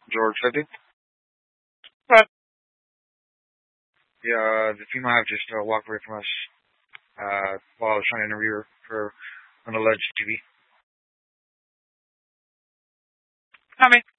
George 50. But Yeah, the female have just walked away from us while I was trying to interview her for an alleged TV. coming.